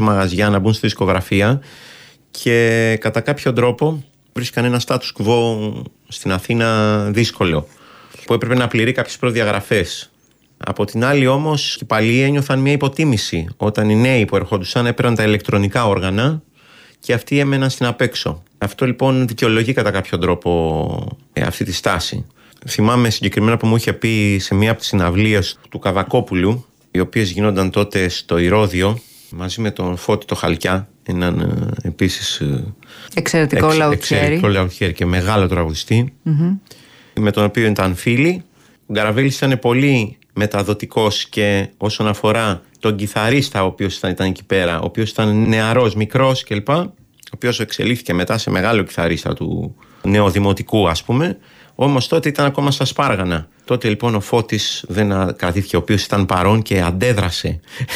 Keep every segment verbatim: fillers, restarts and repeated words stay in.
σε μαγαζιά, να μπουν στη δισκογραφία και κατά κάποιο τρόπο βρίσκαν ένα status quo στην Αθήνα δύσκολο, που έπρεπε να πληρεί κάποιες προδιαγραφές. Από την άλλη όμως οι παλιοί ένιωθαν μια υποτίμηση όταν οι νέοι που ερχόντουσαν έπαιρναν τα ηλεκτρονικά όργανα και αυτοί έμεναν στην απέξω. Αυτό λοιπόν δικαιολογεί κατά κάποιο τρόπο ε, αυτή τη στάση. Θυμάμαι συγκεκριμένα που μου είχε πει σε μία από τις συναυλίες του Καβακόπουλου, οι οποίες γίνονταν τότε στο Ηρώδειο, μαζί με τον Φώτη το Χαλκιά, έναν ε, επίσης εξαιρετικό εξ, λαουτιέρι. Εξαιρετικό λαουτιέρι και μεγάλο τραγουδιστή, mm-hmm. με τον οποίο ήταν φίλοι. Ο Γκαραβέλης ήταν πολύ μεταδοτικός και όσον αφορά τον κιθαρίστα ο οποίος ήταν, ήταν εκεί πέρα, ο οποίος ήταν νεαρός, μικρός κλπ, ο οποίος εξελίχθηκε μετά σε μεγάλο κιθαρίστα του νεοδημοτικού, ας πούμε, όμως τότε ήταν ακόμα στα σπάργανα. Τότε λοιπόν ο Φώτης δεν ακαδίθηκε, ο οποίος ήταν παρόν και αντέδρασε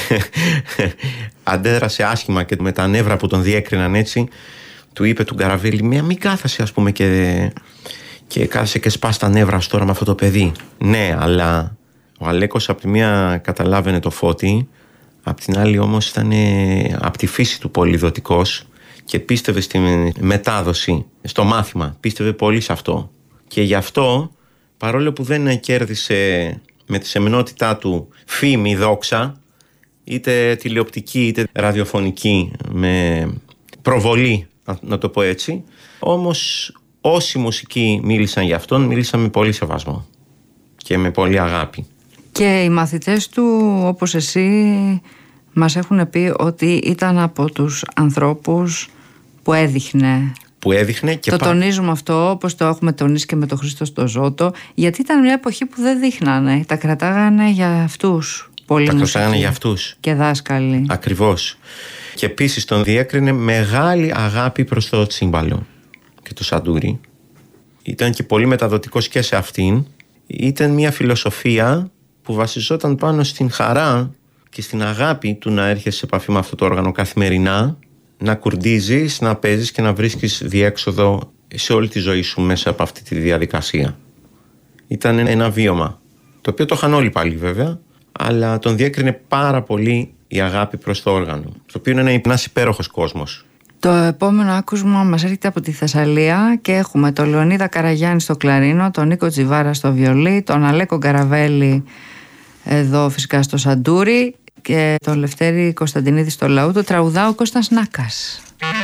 αντέδρασε άσχημα και με τα νεύρα που τον διέκριναν έτσι, του είπε του Γκαραβέλη, μια μην κάθεσαι ας πούμε και, και κάθεσαι και σπάς τα νεύρα σου τώρα με αυτό το παιδί. Ναι, αλλά ο Αλέκος από τη μία καταλάβαινε το Φώτη, απ' την άλλη όμως ήταν από τη φύση του πολυδοτικός και πίστευε στη μετάδοση, στο μάθημα, πίστευε πολύ σε αυτό. Και γι' αυτό, παρόλο που δεν κέρδισε με τη σεμνότητά του φήμη, δόξα, είτε τηλεοπτική είτε ραδιοφωνική, με προβολή, να το πω έτσι, όμως όσοι μουσικοί μίλησαν για αυτόν, μίλησαν με πολύ σεβασμό και με πολύ αγάπη. Και οι μαθητές του, όπως εσύ, μας έχουν πει ότι ήταν από τους ανθρώπους που έδειχνε. Που έδειχνε και το πα... τονίζουμε αυτό, όπως το έχουμε τονίσει και με τον Χρήστο στο Ζώτο, γιατί ήταν μια εποχή που δεν δείχνανε. Τα κρατάγανε για αυτούς. Πολύ τα κρατάγανε για αυτούς. Και δάσκαλοι. Ακριβώς. Και επίσης τον διέκρινε μεγάλη αγάπη προς το τσίμπαλο και το σαντούρι. Ήταν και πολύ μεταδοτικός και σε αυτήν. Ήταν μια φιλοσοφία που βασιζόταν πάνω στην χαρά και στην αγάπη του να έρχεσαι σε επαφή με αυτό το όργανο καθημερινά, να κουρντίζεις, να παίζεις και να βρίσκεις διέξοδο σε όλη τη ζωή σου μέσα από αυτή τη διαδικασία. Ήταν ένα βίωμα, το οποίο το είχαν όλοι πάλι βέβαια, αλλά τον διέκρινε πάρα πολύ η αγάπη προς το όργανο, το οποίο είναι ένας υπέροχος κόσμος. Το επόμενο άκουσμα μας έρχεται από τη Θεσσαλία και έχουμε τον Λεωνίδα Καραγιάννη στο κλαρίνο, τον Νίκο Τζιβάρα στο βιολί, τον Αλέκο Γκαραβέλη εδώ φυσικά στο σαντούρι και τον Λευτέρη Κωνσταντινίδη στο λαούτο. Τραγουδά ο Κώστας Νάκας.